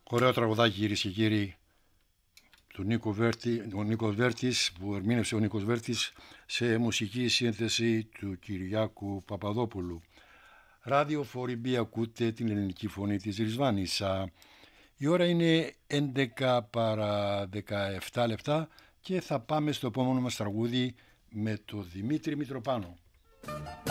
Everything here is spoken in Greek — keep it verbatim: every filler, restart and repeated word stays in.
Ωραίο τραγουδάκι, κυρίες και κύριοι, του Νίκο Βέρτη, ο Νίκος Βέρτης, που ερμήνευσε ο Νίκος Βέρτης σε μουσική σύνθεση του Κυριάκου Παπαδόπουλου. Ράδιο Φοριμπή, ακούτε την ελληνική φωνή της Ρισβάνης. Η ώρα είναι έντεκα παρά δεκαεπτά λεπτά και θα πάμε στο επόμενο μας τραγούδι με το Δημήτρη Μητροπάνο.